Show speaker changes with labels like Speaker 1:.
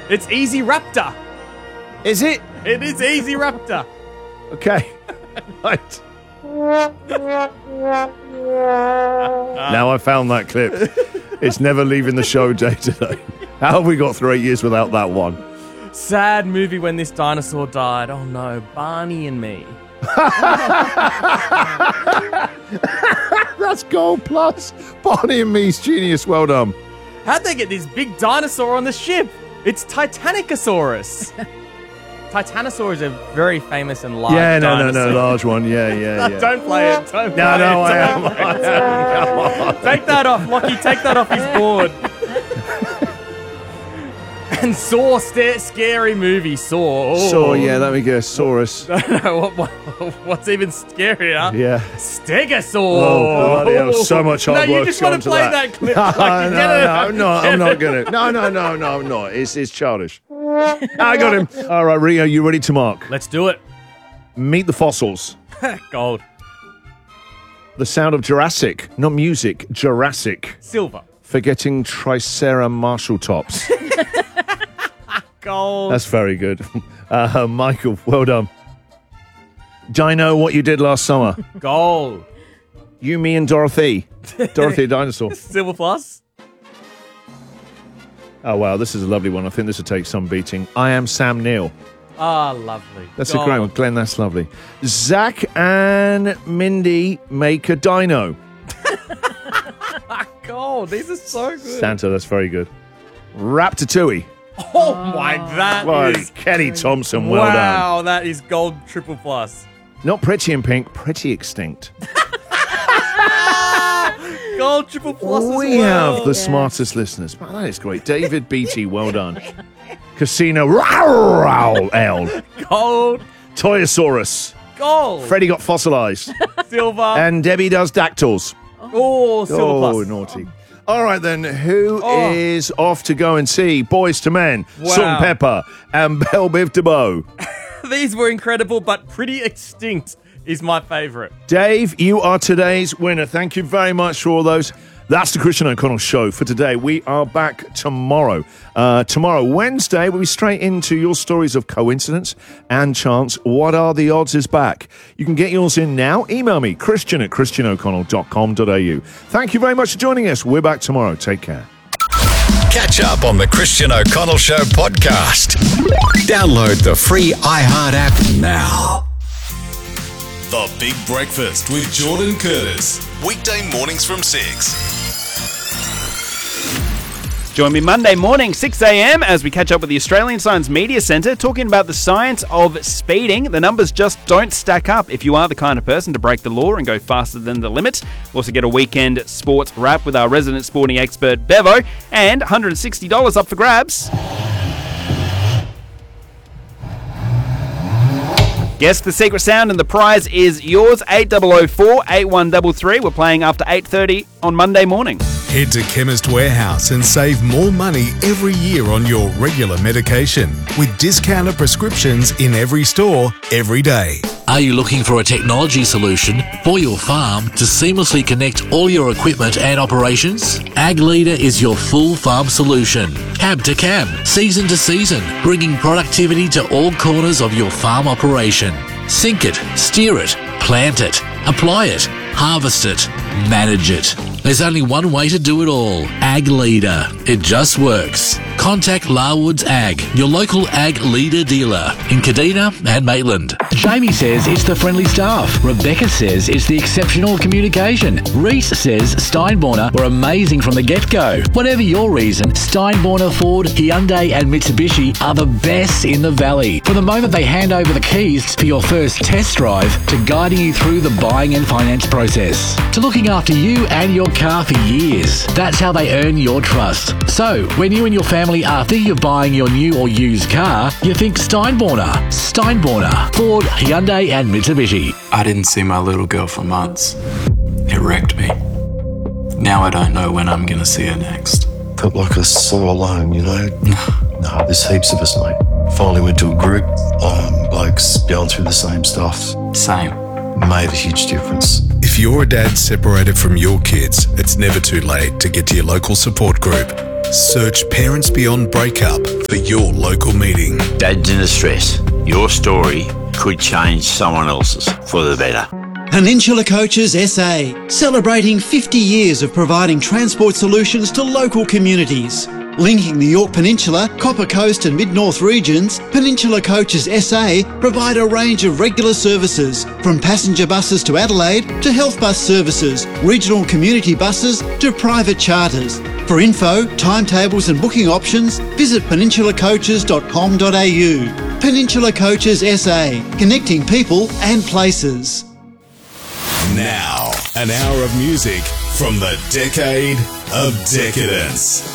Speaker 1: It's Easy Raptor.
Speaker 2: Is it?
Speaker 1: It is Easy Raptor.
Speaker 2: Okay. Right. Now I found that clip. It's never leaving the show day today. How have we got through 8 years without that one?
Speaker 1: Sad movie when this dinosaur died. Oh no, Barney and me.
Speaker 2: That's gold plus. Barney and me's genius. Well done.
Speaker 1: How'd they get this big dinosaur on the ship? It's Titanicosaurus. Titanosaur is a very famous and large dinosaur.
Speaker 2: No, large one. Yeah.
Speaker 1: Don't play it. Don't play it.
Speaker 2: No, I am. Come on.
Speaker 1: Take that off, Lockie. Take that off his board. And Saw, scary movie, Saw. Oh.
Speaker 2: Saw, yeah, let me guess. Saurus.
Speaker 1: No, what's even scarier?
Speaker 2: Yeah.
Speaker 1: Stegosaur.
Speaker 2: Oh, bloody hell. So much hard work.
Speaker 1: No, you just want to play that clip.
Speaker 2: I'm not going to. No, I'm not. It's childish. I got him. All right, Rio, you ready to mark?
Speaker 1: Let's do it.
Speaker 2: Meet the Fossils.
Speaker 1: Gold.
Speaker 2: The sound of Jurassic, not music, Jurassic.
Speaker 1: Silver.
Speaker 2: Forgetting Tricera Marshall tops.
Speaker 1: Gold.
Speaker 2: That's very good. Michael, well done. Dino, what you did last summer.
Speaker 1: Gold.
Speaker 2: You, me, and Dorothy. Dorothy a dinosaur.
Speaker 1: Silver plus.
Speaker 2: Oh, wow, this is a lovely one. I think this will take some beating. I Am Sam Neill.
Speaker 1: Ah, lovely.
Speaker 2: That's a great one. Glenn, that's lovely. Zach and Mindy make a dino.
Speaker 1: Gold. These are so good.
Speaker 2: Santa, that's very good. Ratatouille.
Speaker 1: Oh my, that is
Speaker 2: Kenny Thompson, well done.
Speaker 1: Wow, that is gold triple plus.
Speaker 2: Not Pretty in Pink, Pretty Extinct.
Speaker 1: Gold triple plus
Speaker 2: We have the smartest listeners. Wow, that is great. David Beatty, well done. Casino L.
Speaker 1: Gold.
Speaker 2: Toyosaurus.
Speaker 1: Gold.
Speaker 2: Freddie got fossilized.
Speaker 1: Silver.
Speaker 2: And Debbie does dactyls.
Speaker 1: Oh, silver plus.
Speaker 2: Oh, naughty. All right, then. Who is off to go and see Boys to Men, Salt and Pepper, and Belle Biv DeVoe?
Speaker 1: These were incredible, but Pretty Extinct is my favourite.
Speaker 2: Dave, you are today's winner. Thank you very much for all those. That's the Christian O'Connell Show for today. We are back tomorrow. Tomorrow, Wednesday, we'll be straight into your stories of coincidence and chance. What are the odds is back. You can get yours in now. Email me, christian@christianoconnell.com.au. Thank you very much for joining us. We're back tomorrow. Take care.
Speaker 3: Catch up on the Christian O'Connell Show podcast. Download the free iHeart app now.
Speaker 4: The Big Breakfast with Jordan Curtis. Weekday mornings from 6.
Speaker 5: Join me Monday morning, 6 a.m, as we catch up with the Australian Science Media Centre, talking about the science of speeding. The numbers just don't stack up if you are the kind of person to break the law and go faster than the limit. We'll also get a weekend sports wrap with our resident sporting expert, Bevo, and $160 up for grabs. Guess the secret sound and the prize is yours, 8004-8133. We're playing after 8:30 on Monday morning.
Speaker 4: Head to Chemist Warehouse and save more money every year on your regular medication with discounted prescriptions in every store, every day.
Speaker 6: Are you looking for a technology solution for your farm to seamlessly connect all your equipment and operations? Ag Leader is your full farm solution. Cab to cab, season to season, bringing productivity to all corners of your farm operation. Sync it, steer it, plant it, apply it, harvest it, manage it. There's only one way to do it all. Ag Leader. It just works. Contact Larwoods Ag, your local Ag Leader dealer in Kadina and Maitland.
Speaker 7: Jamie says it's the friendly staff. Rebecca says it's the exceptional communication. Reese says Steinborner were amazing from the get-go. Whatever your reason, Steinborner, Ford, Hyundai and Mitsubishi are the best in the valley. From the moment they hand over the keys for your first test drive to guiding you through the buying and finance process, to looking after you and your car for years. That's how they earn your trust. So, when you and your family are thinking of buying your new or used car, you think Steinborner. Steinborner, Ford, Hyundai and Mitsubishi.
Speaker 8: I didn't see my little girl for months. It wrecked me. Now I don't know when I'm going to see her next.
Speaker 9: Felt like I was so alone, you know? No, there's heaps of us, mate. Finally went to a group, blokes going through the same stuff.
Speaker 8: Same.
Speaker 9: Made a huge difference.
Speaker 4: If you're a dad separated from your kids, it's never too late to get to your local support group. Search Parents Beyond Breakup for your local meeting.
Speaker 10: Dad's in distress. Your story could change someone else's for the better.
Speaker 11: Peninsula Coaches SA, celebrating 50 years of providing transport solutions to local communities. Linking the Yorke Peninsula, Copper Coast and Mid-North regions, Peninsula Coaches SA provide a range of regular services, from passenger buses to Adelaide to health bus services, regional community buses to private charters. For info, timetables and booking options, visit peninsulacoaches.com.au. Peninsula Coaches SA, connecting people and places.
Speaker 4: Now, an hour of music from the decade of decadence.